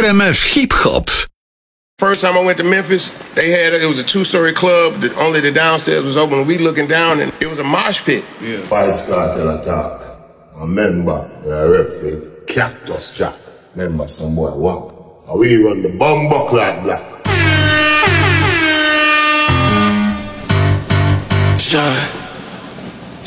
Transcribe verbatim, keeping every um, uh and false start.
M F hip-hop. First time I went to Memphis, they had, it was a two-story club, that only the downstairs was open. We looking down and it was a mosh pit. Yeah. Five star tell a talk. I remember the rep said, Cactus Jack. Remember some boy, wow. And we run the bumbo clad black.